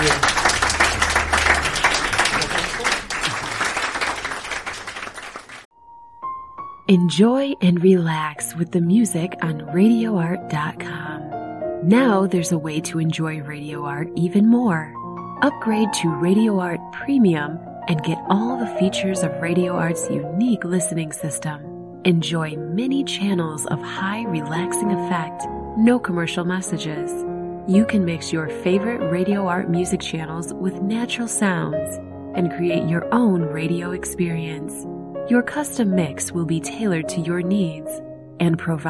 Enjoy and relax with the music on RadioArt.com. Now there's a way to enjoy Radio Art even more. Upgrade to Radio Art Premium and get all the features of Radio Art's unique listening system. Enjoy many channels of high relaxing effect, no commercial messages. You can mix your favorite Radio Art music channels with natural sounds and create your own radio experience. Your custom mix will be tailored to your needs and provide